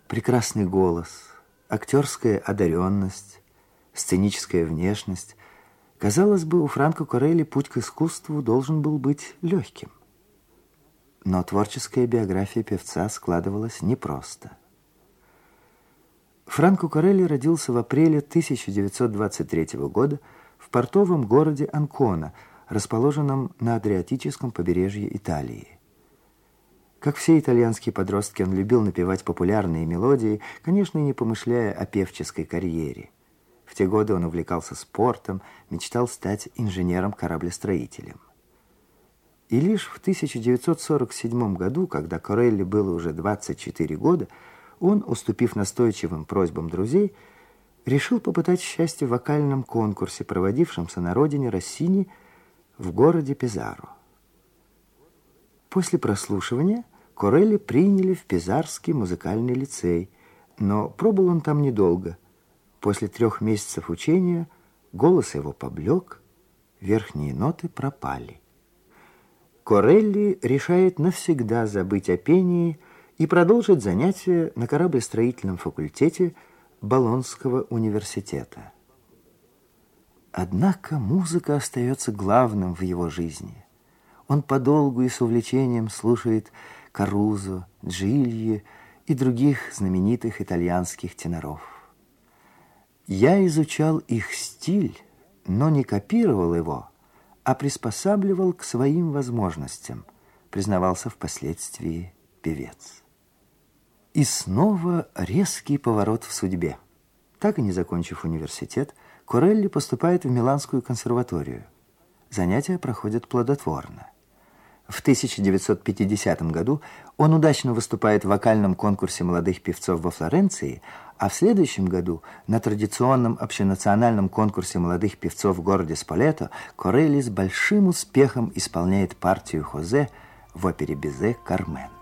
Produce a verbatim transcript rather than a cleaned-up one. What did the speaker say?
Прекрасный голос, актерская одаренность, сценическая внешность. Казалось бы, у Франко Корелли путь к искусству должен был быть легким. Но творческая биография певца складывалась непросто. Франко Корелли родился в апреле тысяча девятьсот двадцать третьего года в портовом городе Анкона, расположенном на Адриатическом побережье Италии. Как все итальянские подростки, он любил напевать популярные мелодии, конечно, не помышляя о певческой карьере. В те годы он увлекался спортом, мечтал стать инженером-кораблестроителем. И лишь в тысяча девятьсот сорок седьмом году, когда Корелли было уже двадцать четыре года, он, уступив настойчивым просьбам друзей, решил попытать счастье в вокальном конкурсе, проводившемся на родине Россини в городе Пизаро. После прослушивания Корелли приняли в Пизарский музыкальный лицей, но пробыл он там недолго. После трех месяцев учения голос его поблек, верхние ноты пропали. Корелли решает навсегда забыть о пении и продолжить занятия на кораблестроительном факультете Болонского университета. Однако музыка остается главным в его жизни. Он подолгу и с увлечением слушает Карузо, Джильи и других знаменитых итальянских теноров. «Я изучал их стиль, но не копировал его, а приспосабливал к своим возможностям», признавался впоследствии певец. И снова резкий поворот в судьбе. Так и не закончив университет, Корелли поступает в Миланскую консерваторию. Занятия проходят плодотворно. В тысяча девятьсот пятидесятом году он удачно выступает в вокальном конкурсе молодых певцов во Флоренции, а в следующем году на традиционном общенациональном конкурсе молодых певцов в городе Сполето Корелли с большим успехом исполняет партию Хозе в опере Бизе «Кармен».